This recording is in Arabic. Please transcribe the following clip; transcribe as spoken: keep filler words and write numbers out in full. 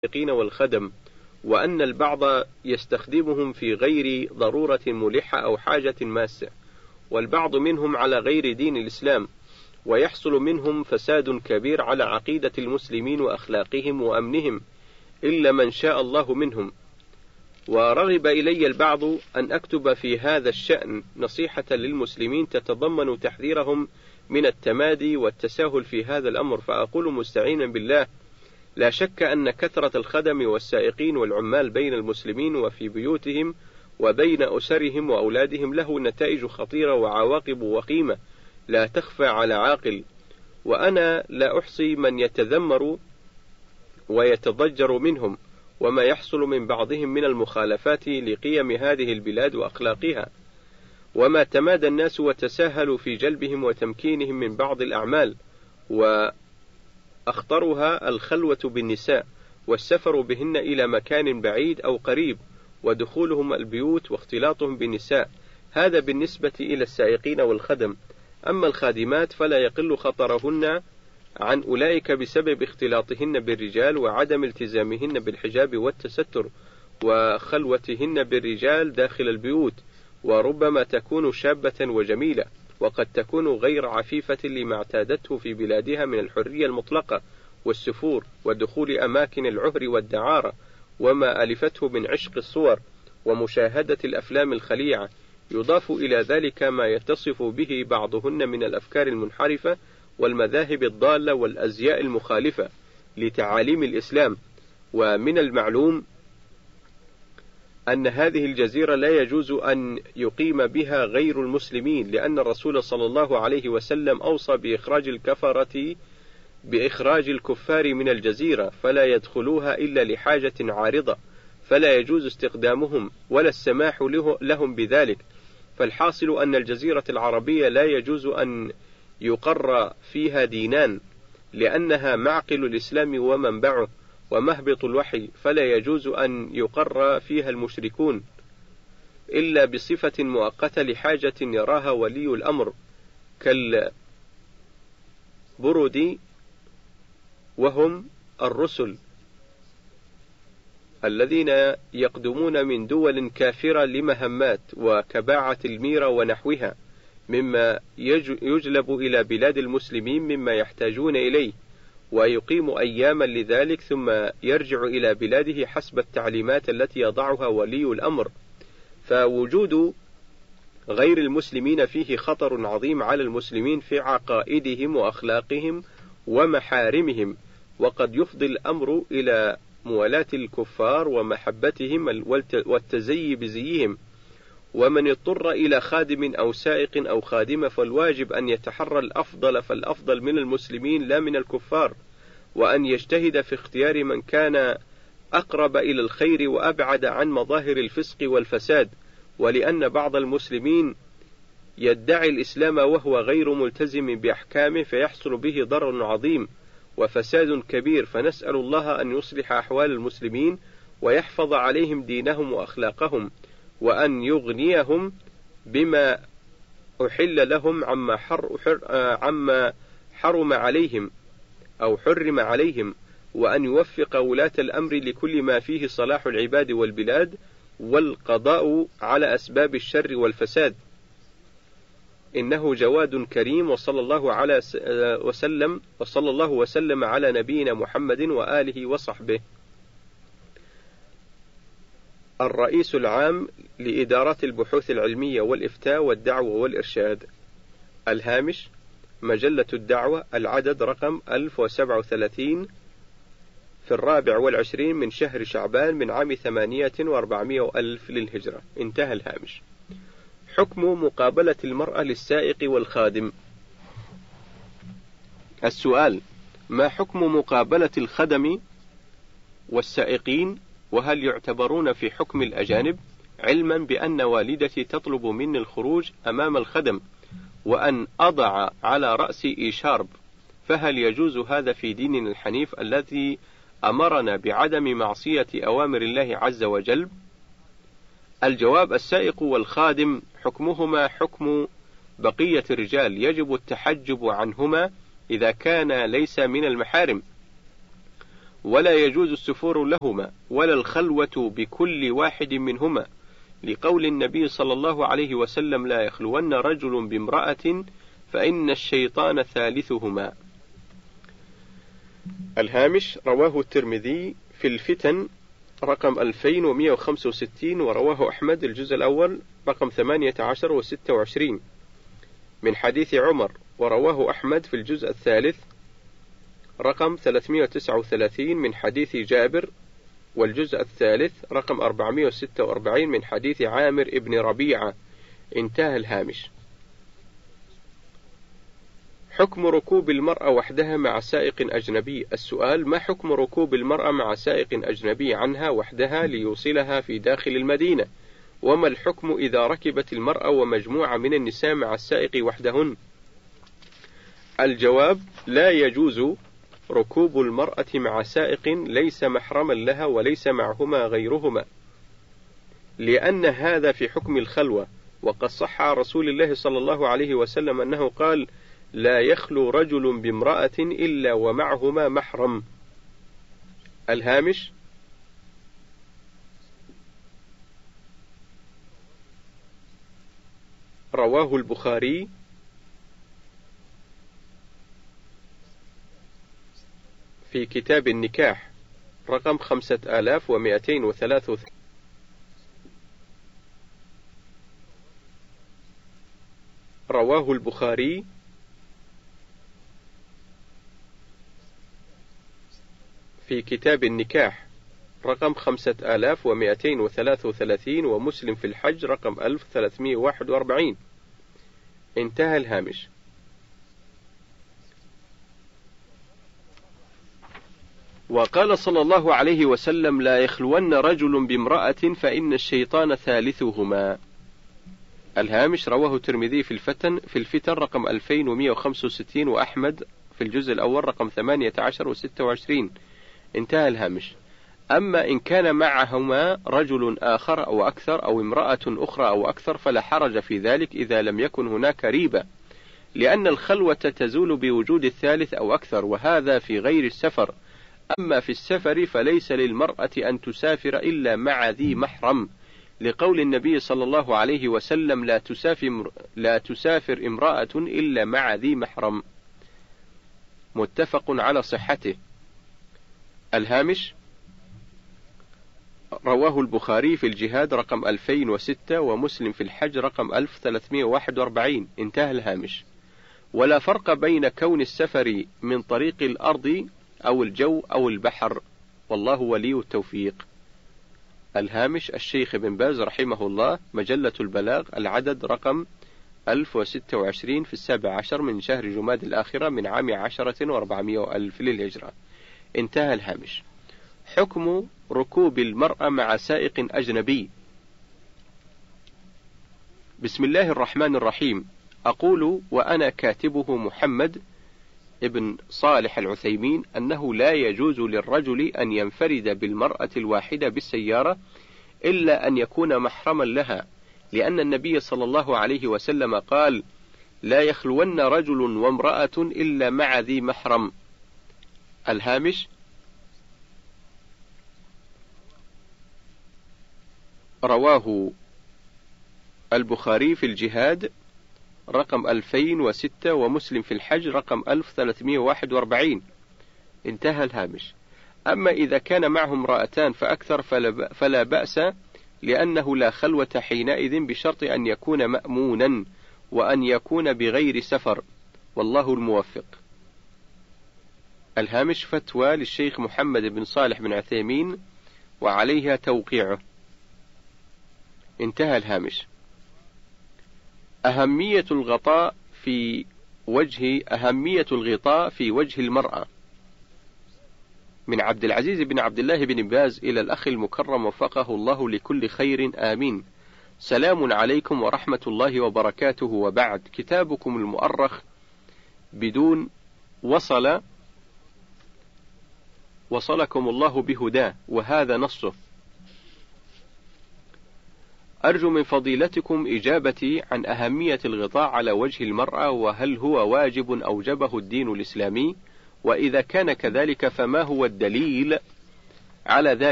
السائقين والخدم، وأن البعض يستخدمهم في غير ضرورة ملحة أو حاجة ماسة، والبعض منهم على غير دين الإسلام، ويحصل منهم فساد كبير على عقيدة المسلمين وأخلاقهم وأمنهم إلا من شاء الله منهم. ورغب إلي البعض أن أكتب في هذا الشأن نصيحة للمسلمين تتضمن تحذيرهم من التمادي والتساهل في هذا الأمر، فأقول مستعينا بالله: لا شك أن كثرة الخدم والسائقين والعمال بين المسلمين وفي بيوتهم وبين أسرهم وأولادهم له نتائج خطيرة وعواقب وخيمة لا تخفى على عاقل، وأنا لا أحصي من يتذمر ويتضجر منهم، وما يحصل من بعضهم من المخالفات لقيم هذه البلاد وأخلاقها، وما تمادى الناس وتساهلوا في جلبهم وتمكينهم من بعض الأعمال، وأخطرها الخلوة بالنساء والسفر بهن إلى مكان بعيد أو قريب، ودخولهم البيوت واختلاطهم بالنساء. هذا بالنسبة إلى السائقين والخدم. أما الخادمات فلا يقل خطرهن عن أولئك بسبب اختلاطهن بالرجال وعدم التزامهن بالحجاب والتستر وخلوتهن بالرجال داخل البيوت، وربما تكون شابة وجميلة، وقد تكون غير عفيفة لما اعتادته في بلادها من الحرية المطلقة والسفور ودخول أماكن العهر والدعارة، وما ألفته من عشق الصور ومشاهدة الأفلام الخليعة. يضاف إلى ذلك ما يتصف به بعضهن من الأفكار المنحرفة والمذاهب الضالة والأزياء المخالفة لتعاليم الإسلام. ومن المعلوم أن هذه الجزيرة لا يجوز أن يقيم بها غير المسلمين، لأن الرسول صلى الله عليه وسلم أوصى بإخراج الكفرة بإخراج الكفار من الجزيرة، فلا يدخلوها إلا لحاجة عارضة، فلا يجوز استخدامهم ولا السماح لهم بذلك. فالحاصل أن الجزيرة العربية لا يجوز أن يقر فيها دينان، لأنها معقل الإسلام ومنبعه ومهبط الوحي، فلا يجوز أن يقر فيها المشركون إلا بصفة مؤقتة لحاجة يراها ولي الأمر كالبرد، وهم الرسل الذين يقدمون من دول كافرة لمهمات وكباعة الميرة ونحوها، مما يجلب إلى بلاد المسلمين مما يحتاجون إليه، ويقيم أياما لذلك ثم يرجع إلى بلاده حسب التعليمات التي يضعها ولي الأمر. فوجود غير المسلمين فيه خطر عظيم على المسلمين في عقائدهم وأخلاقهم ومحارمهم، وقد يفضي الأمر إلى موالاة الكفار ومحبتهم والتزيي بزيهم. ومن اضطر إلى خادم أو سائق أو خادمة فالواجب أن يتحرى الأفضل فالأفضل من المسلمين لا من الكفار، وأن يجتهد في اختيار من كان أقرب إلى الخير وأبعد عن مظاهر الفسق والفساد، ولأن بعض المسلمين يدعي الإسلام وهو غير ملتزم بأحكامه فيحصل به ضرر عظيم وفساد كبير، فنسأل الله أن يصلح أحوال المسلمين ويحفظ عليهم دينهم وأخلاقهم، وأن يغنيهم بما أحل لهم عما, حر حر عما حرم عليهم أو حرم عليهم، وأن يوفق ولاة الأمر لكل ما فيه صلاح العباد والبلاد والقضاء على أسباب الشر والفساد، إنه جواد كريم. وصلى الله على وسلم وصلى الله وسلم على نبينا محمد وآله وصحبه. الرئيس العام لإدارات البحوث العلمية والإفتاء والدعوة والإرشاد. الهامش: مجلة الدعوة، العدد رقم ألف وسبعة وثلاثين، في الرابع والعشرين من شهر شعبان من عام ثمانية وأربعمائة وألف للهجرة. انتهى الهامش. حكم مقابلة المرأة للسائق والخادم. السؤال: ما حكم مقابلة الخدم والسائقين، وهل يعتبرون في حكم الأجانب؟ علما بأن والدتي تطلب مني الخروج أمام الخدم وأن أضع على رأسي إيشارب، فهل يجوز هذا في ديننا الحنيف الذي أمرنا بعدم معصية أوامر الله عز وجل؟ الجواب: السائق والخادم حكمهما حكم بقية الرجال، يجب التحجب عنهما إذا كان ليس من المحارم، ولا يجوز السفور لهما ولا الخلوة بكل واحد منهما، لقول النبي صلى الله عليه وسلم: لا يخلون رجل بامرأة فإن الشيطان ثالثهما. الهامش: رواه الترمذي في الفتن رقم ألفين ومئة وخمسة وستين، ورواه أحمد الجزء الأول رقم ثمانية عشر وستة وعشرين من حديث عمر، ورواه أحمد في الجزء الثالث رقم ثلاثمئة وتسعة وثلاثين من حديث جابر، والجزء الثالث رقم أربعمئة وستة وأربعين من حديث عامر ابن ربيعة. انتهى الهامش. حكم ركوب المرأة وحدها مع سائق أجنبي. السؤال: ما حكم ركوب المرأة مع سائق أجنبي عنها وحدها ليوصلها في داخل المدينة؟ وما الحكم إذا ركبت المرأة ومجموعة من النساء مع السائق وحدهن؟ الجواب: لا يجوز ركوب المرأة مع سائق ليس محرما لها وليس معهما غيرهما، لأن هذا في حكم الخلوة، وقد صح عن رسول الله صلى الله عليه وسلم أنه قال: لا يخلو رجل بامرأة إلا ومعهما محرم. الهامش: رواه البخاري في كتاب النكاح رقم خمسة آلاف ومئتين وثلاثة وثلاثين. رواه البخاري في كتاب النكاح رقم خمسة آلاف ومئتين وثلاثة وثلاثين، ومسلم في الحج رقم ألف وثلاثمئة وواحد وأربعين. انتهى الهامش. وقال صلى الله عليه وسلم: لا يخلون رجل بامرأة فإن الشيطان ثالثهما. الهامش: رواه الترمذي في الفتن في الفتن رقم ألفين ومئة وخمسة وستين، وأحمد في الجزء الأول رقم ثمانية عشر وستة وعشرين. انتهى الهامش. أما إن كان معهما رجل آخر أو أكثر أو امرأة أخرى أو أكثر فلا حرج في ذلك إذا لم يكن هناك ريبة، لأن الخلوة تزول بوجود الثالث أو أكثر، وهذا في غير السفر. أما في السفر فليس للمرأة أن تسافر إلا مع ذي محرم، لقول النبي صلى الله عليه وسلم: لا تسافر, لا تسافر امرأة إلا مع ذي محرم. متفق على صحته. الهامش: رواه البخاري في الجهاد رقم ألفين وستة، ومسلم في الحج رقم ألف وثلاثمئة وواحد وأربعين. انتهى الهامش. ولا فرق بين كون السفر من طريق الأرض أو الجو أو البحر، والله ولي التوفيق. الهامش: الشيخ بن باز رحمه الله، مجلة البلاغ، العدد رقم ألف وستة وعشرين في السابع عشر من شهر جماد الآخرة من عام عشرة وأربعمائة وألف للهجرة. انتهى الهامش. حكم ركوب المرأة مع سائق أجنبي. بسم الله الرحمن الرحيم. أقول وأنا كاتبه محمد ابن صالح العثيمين أنه لا يجوز للرجل أن ينفرد بالمرأة الواحدة بالسيارة إلا أن يكون محرما لها، لأن النبي صلى الله عليه وسلم قال: لا يخلون رجل وامرأة إلا مع ذي محرم. الهامش: رواه البخاري في الجهاد رقم ألفين وستة، ومسلم في الحج رقم ألف وثلاثمئة وواحد وأربعين. انتهى الهامش. أما إذا كان معهم امرأتان فأكثر فلا بأس، لأنه لا خلوة حينئذ بشرط أن يكون مأمونا وأن يكون بغير سفر، والله الموفق. الهامش: فتوى للشيخ محمد بن صالح بن عثيمين وعليها توقيعه. انتهى الهامش. أهمية الغطاء في وجه أهمية الغطاء في وجه المرأة. من عبد العزيز بن عبد الله بن باز إلى الأخ المكرم وفقه الله لكل خير، آمين. سلام عليكم ورحمة الله وبركاته، وبعد. كتابكم المؤرخ بدون وصل وصلكم الله بهداه، وهذا نصه. أرجو من فضيلتكم إجابتي عن أهمية الغطاء على وجه المرأة، وهل هو واجب أوجبه الدين الإسلامي، وإذا كان كذلك فما هو الدليل على ذلك؟